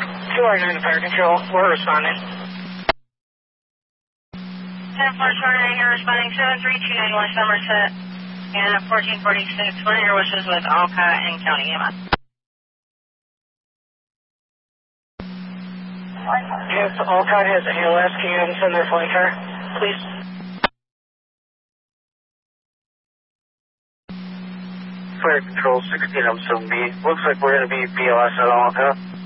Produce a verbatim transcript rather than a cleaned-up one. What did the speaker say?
two R nine to Fire Control. We're responding. ten four twenty-nine, you're responding seven three two nine West Somerset and fourteen forty-six. What are your wishes with Alcott and County E M S? If Alcott has A L S, can you have them send their flight car, please? Fire Control sixteen, I'm seven B. Looks like we're going to be B L S at Alcott.